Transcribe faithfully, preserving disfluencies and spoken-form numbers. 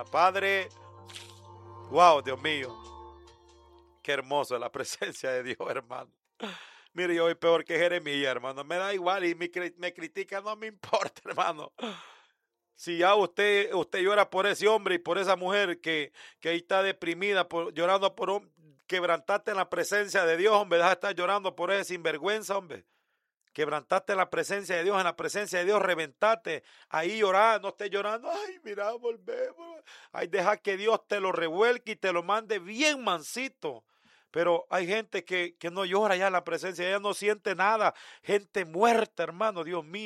Ah, Padre, wow, Dios mío, qué hermoso es la presencia de Dios, hermano. Mire, yo soy peor que Jeremías, hermano. Me da igual y me, me critica, no me importa, hermano. Si ya usted, usted llora por ese hombre y por esa mujer que, que ahí está deprimida, por, llorando por un, quebrantaste en la presencia de Dios, hombre, deja de estar llorando por ese sinvergüenza, hombre. Quebrantaste en la presencia de Dios, en la presencia de Dios, reventate. Ahí llorar, no estés llorando. Ay, mira, volvemos. Ay, deja que Dios te lo revuelque y te lo mande bien mansito. Pero hay gente que, que no llora ya en la presencia, ella no siente nada. Gente muerta, hermano, Dios mío.